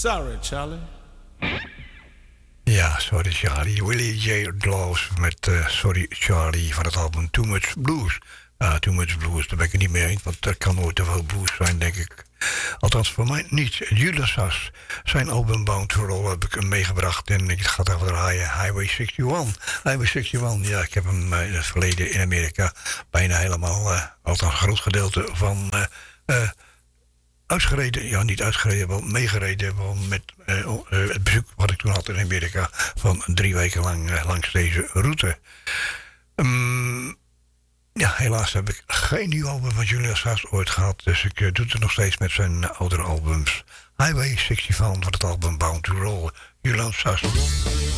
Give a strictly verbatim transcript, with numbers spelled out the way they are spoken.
Sorry, Charlie. Ja, Sorry Charlie. Willie J. Dawes met uh, Sorry Charlie van het album Too Much Blues. Uh, Too Much Blues, daar ben ik het niet mee eens, want er kan nooit te veel blues zijn, denk ik. Althans, voor mij niet. Judas Sas, zijn album Bound to Roll heb ik hem meegebracht. En ik ga het over draaien. Highway eenenzestig. Highway eenenzestig, ja, ik heb hem uh, in het verleden in Amerika bijna helemaal, uh, althans een groot gedeelte van... Uh, uh, Uitgereden, ja niet uitgereden, wel meegereden wel met uh, uh, het bezoek wat ik toen had in Amerika van drie weken lang uh, langs deze route. Um, ja, helaas heb ik geen nieuw album van Julian Sas ooit gehad, dus ik uh, doe het nog steeds met zijn uh, oudere albums. Highway eenenzestig van het album Bound to Roll, Julian Sas.